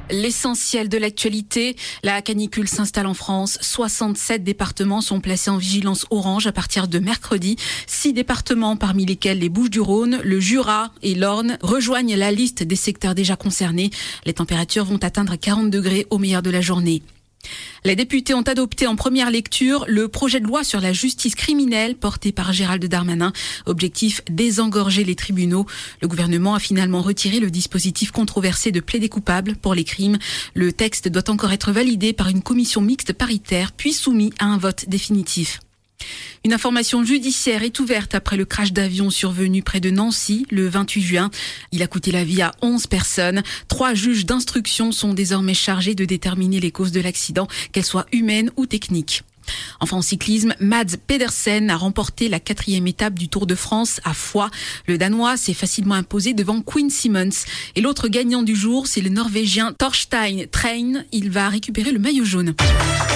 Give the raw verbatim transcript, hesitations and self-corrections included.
L'essentiel de l'actualité, la canicule s'installe en France. soixante-sept départements sont placés en vigilance orange à partir de mercredi. Six départements, parmi lesquels les Bouches-du-Rhône, le Jura et l'Orne, rejoignent la liste des secteurs déjà concernés. Les températures vont atteindre quarante degrés au meilleur de la journée. Les députés ont adopté en première lecture le projet de loi sur la justice criminelle porté par Gérald Darmanin. Objectif, désengorger les tribunaux. Le gouvernement a finalement retiré le dispositif controversé de plaider coupable pour les crimes. Le texte doit encore être validé par une commission mixte paritaire, puis soumis à un vote définitif. Une information judiciaire est ouverte après le crash d'avion survenu près de Nancy le vingt-huit juin. Il a coûté la vie à onze personnes. Trois juges d'instruction sont désormais chargés de déterminer les causes de l'accident, qu'elles soient humaines ou techniques. Enfin, en cyclisme, Mads Pedersen a remporté la quatrième étape du Tour de France à Foix. Le Danois s'est facilement imposé devant Quinn Simmons. Et l'autre gagnant du jour, c'est le Norvégien Torstein Train. Il va récupérer le maillot jaune.